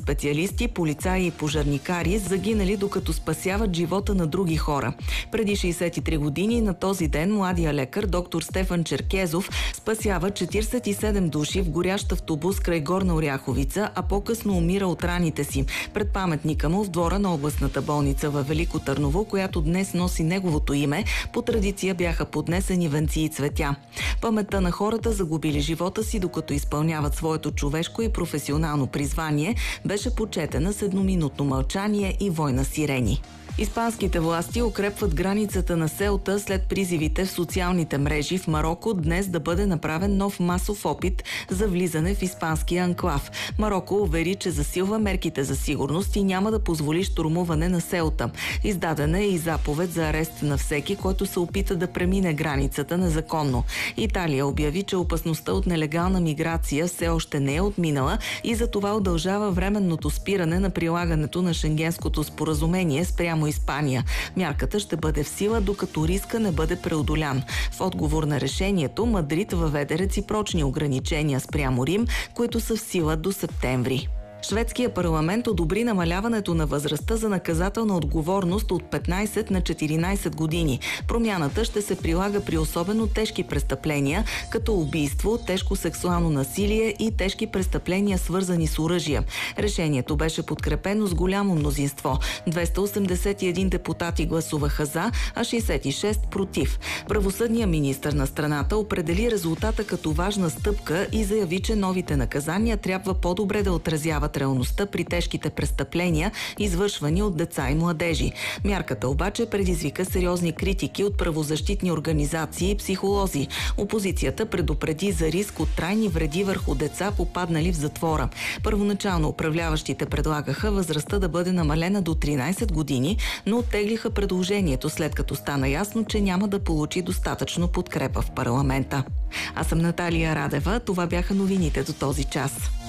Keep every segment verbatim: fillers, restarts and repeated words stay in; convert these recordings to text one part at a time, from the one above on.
специалисти, полицаи и пожарникари, загинали докато спасяват живота на други хора. Преди шейсет и три години на този ден младия лекар доктор Стефан Черкезов спасява четиридесет и седем души в горящ автобус край Горна Оряховица, а по-късно умира от раните си пред паметника му в двора на областната болница във Велико Търново, която днес носи неговото име. По традиция бяха поднесени венци и цветя. Паметта на хората, загубили живота си докато изпълняват своето човешко и професионално призвание, беше почетена с едноминутно мълчание и вой на сирени. Испанските власти укрепват границата на Сеута след призивите в социалните мрежи в Мароко днес да бъде направен нов масов опит за влизане в испанския анклав. Мароко увери, че засилва мерките за сигурност и няма да позволи щурмуване на Сеута. Издадена е и заповед за арест на всеки, който се опита да премине границата незаконно. Италия обяви, че опасността от нелегална миграция все още не е отминала и за това удължава временното спиране на прилагането на Шенгенското споразумение спрямо Испания. Мярката ще бъде в сила, докато риска не бъде преодолян. В отговор на решението, Мадрид въведе реципрочни ограничения спрямо Рим, които са в сила до септември. Шведския парламент одобри намаляването на възрастта за наказателна отговорност от петнайсет на четиринайсет години. Промяната ще се прилага при особено тежки престъпления, като убийство, тежко сексуално насилие и тежки престъпления, свързани с оръжия. Решението беше подкрепено с голямо мнозинство. двеста осемдесет и един депутати гласуваха за, а шейсет и шест против. Правосъдният министър на страната определи резултата като важна стъпка и заяви, че новите наказания трябва по-добре да отразяват реалността при тежките престъпления, извършвани от деца и младежи. Мярката обаче предизвика сериозни критики от правозащитни организации и психолози. Опозицията предупреди за риск от трайни вреди върху деца, попаднали в затвора. Първоначално управляващите предлагаха възрастта да бъде намалена до тринайсет години, но оттеглиха предложението, след като стана ясно, че няма да получи достатъчно подкрепа в парламента. Аз съм Наталия Радева. Това бяха новините до този час.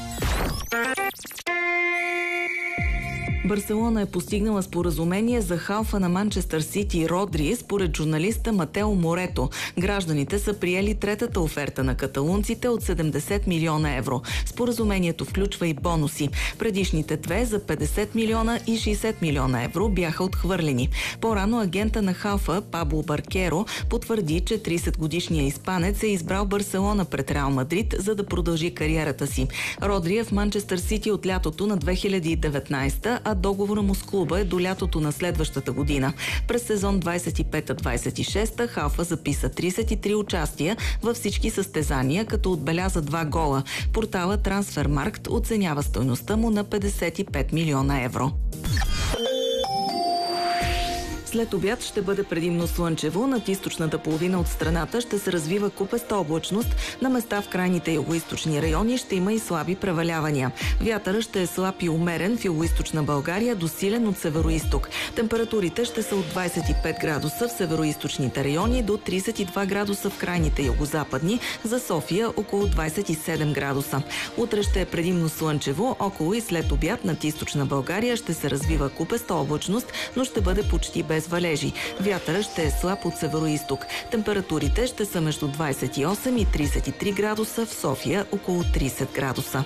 Барселона е постигнала споразумение за халфа на Манчестър Сити Родри, според журналиста Матео Морето. Гражданите са приели третата оферта на каталунците от седемдесет милиона евро. Споразумението включва и бонуси. Предишните две за петдесет милиона и шейсет милиона евро бяха отхвърлени. По-рано агента на халфа Пабло Баркеро потвърди, че трийсетгодишният испанец е избрал Барселона пред Реал Мадрид, за да продължи кариерата си. Родри е в Манчестър Сити от лятото на две хиляди и деветнайсета, а договора му с клуба е до лятото на следващата година. През сезон двайсет и пета двайсет и шеста халфа записа трийсет и три участия във всички състезания, като отбеляза два гола. Портала Трансфермаркт оценява стойността му на петдесет и пет милиона евро. След обяд ще бъде предимно слънчево. Над източната половина от страната ще се развива купеста облачност. На места в крайните югоизточни райони ще има и слаби превалявания. Вятърът ще е слаб и умерен в югоизточна България до силен от североизток. Температурите ще са от двайсет и пет градуса в североизточните райони до трийсет и два градуса в крайните югозападни. За София около двайсет и седем градуса. Утре ще е предимно слънчево. Около и след обяд над източна България ще се развива купеста облачност, но ще бъде почти без валежи. Вятърът ще е слаб от североизток. Температурите ще са между двайсет и осем и трийсет и три градуса, в София около трийсет градуса.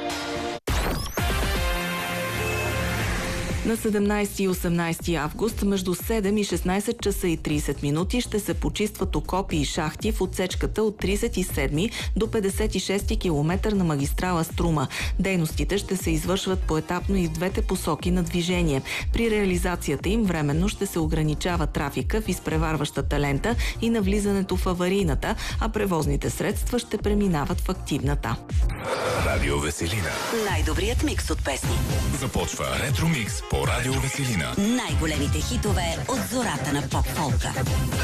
На седемнайсети и осемнайсети август между седем и шестнайсет часа и трийсет минути ще се почистват окопи и шахти в отсечката от трийсет и седми до петдесет и шести километър на магистрала Струма. Дейностите ще се извършват поетапно и в двете посоки на движение. При реализацията им временно ще се ограничава трафика в изпреварващата лента и навлизането в аварийната, а превозните средства ще преминават в активната. Радио Веселина. Най-добрият микс от песни. Започва Ретро Микс по Радио Веселина. Най-големите хитове от зората на поп-фолка.